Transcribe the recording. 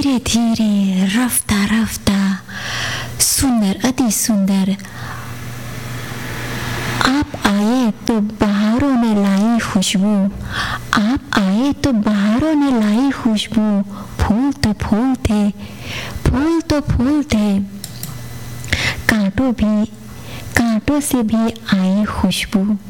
धीरे धीरे रफ्ता रफ्ता सुंदर अति सुंदर आप आए तो बहारों ने लाई खुशबू, आप आए तो बहारों ने लाई खुशबू। फूल तो फूल थे, फूल तो फूल थे, कांटों से भी आई खुशबू।